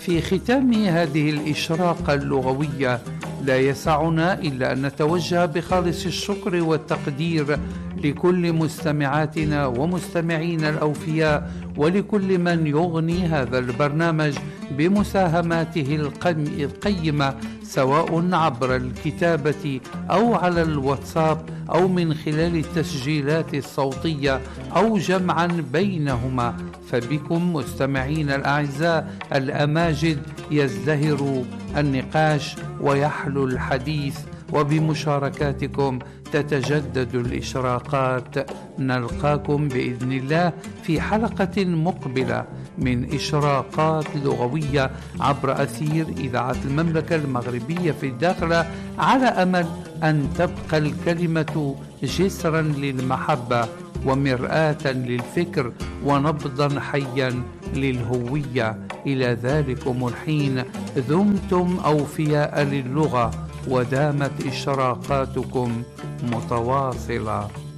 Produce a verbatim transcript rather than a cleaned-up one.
في ختام هذه الإشراقة اللغوية لا يسعنا إلا أن نتوجه بخالص الشكر والتقدير لكل مستمعاتنا ومستمعينا الأوفياء، ولكل من يغني هذا البرنامج بمساهماته القيمة، سواء عبر الكتابة أو على الواتساب أو من خلال التسجيلات الصوتية أو جمعا بينهما. فبكم مستمعين الأعزاء الأماجد يزدهر النقاش ويحلو الحديث، وبمشاركاتكم تتجدد الإشراقات. نلقاكم بإذن الله في حلقة مقبلة من إشراقات لغوية عبر أثير إذاعة المملكة المغربية في الداخلة، على أمل أن تبقى الكلمة جسرا للمحبة ومرآة للفكر ونبضا حيا للهوية. إلى ذلكم الحين دمتم أوفياء للغة ودامت إشراقاتكم متواصلة.